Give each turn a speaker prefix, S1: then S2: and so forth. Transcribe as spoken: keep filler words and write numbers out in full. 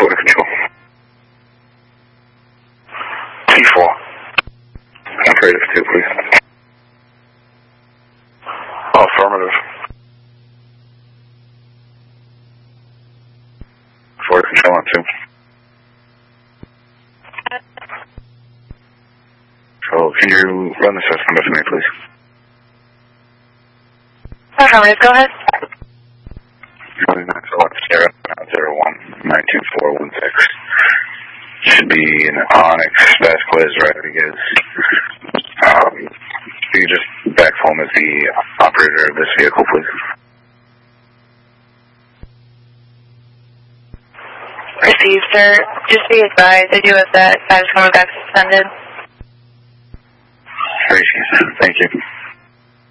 S1: Florida Control. T four. Operator two, please. Affirmative. Florida Control on two. So, can you run the system with me, please?
S2: Affirmative, go ahead.
S1: Sierra zero one nine two four one six. Should be an Onyx Vasquez Rodriguez. Um, you just back phone as the operator of this vehicle, please.
S2: Received, sir. Just be advised, I do have that status coming back suspended.
S1: Appreciate it. Thank you.